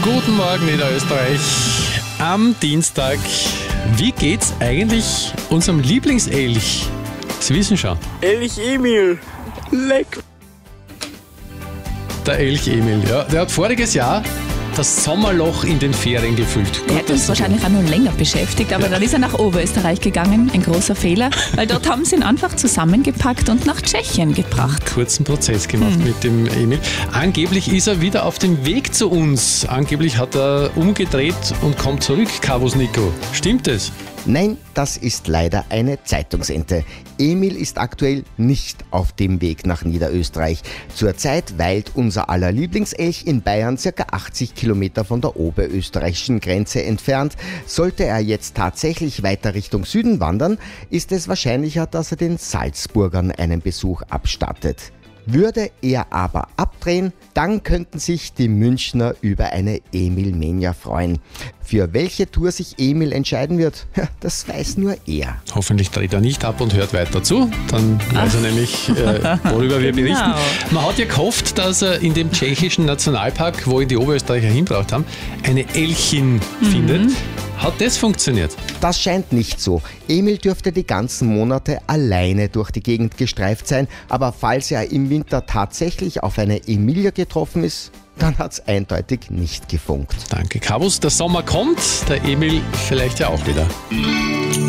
Guten Morgen, Niederösterreich. Am Dienstag. Wie geht's eigentlich unserem Lieblingselch? Sie wissen schon. Elch Emil. Leck. Der Elch Emil, ja. Der hat voriges Jahr das Sommerloch in den Ferien gefüllt. Der hat uns wahrscheinlich auch noch länger beschäftigt, aber dann ist er nach Oberösterreich gegangen. Ein großer Fehler, weil dort haben sie ihn einfach zusammengepackt und nach Tschechien gebracht. Kurzen Prozess gemacht mit dem Emil. Angeblich ist er wieder auf dem Weg zu uns. Angeblich hat er umgedreht und kommt zurück, Kavus Nico. Stimmt es? Nein, das ist leider eine Zeitungsente. Emil ist aktuell nicht auf dem Weg nach Niederösterreich. Zurzeit weilt unser aller Lieblingselch in Bayern ca. 80 Kilometer von der oberösterreichischen Grenze entfernt. Sollte er jetzt tatsächlich weiter Richtung Süden wandern, ist es wahrscheinlicher, dass er den Salzburgern einen Besuch abstattet. Würde er aber abdrehen, dann könnten sich die Münchner über eine Emil-Mania freuen. Für welche Tour sich Emil entscheiden wird, das weiß nur er. Hoffentlich dreht er nicht ab und hört weiter zu. Dann weiß er nämlich, worüber wir berichten. Man hat ja gehofft, dass er in dem tschechischen Nationalpark, wo ihn die Oberösterreicher hingebracht haben, eine Elchin findet. Hat das funktioniert? Das scheint nicht so. Emil dürfte die ganzen Monate alleine durch die Gegend gestreift sein, aber falls er im Winter tatsächlich auf eine Emilia getroffen ist, dann hat's eindeutig nicht gefunkt. Danke, Kavus. Der Sommer kommt, der Emil vielleicht ja auch wieder.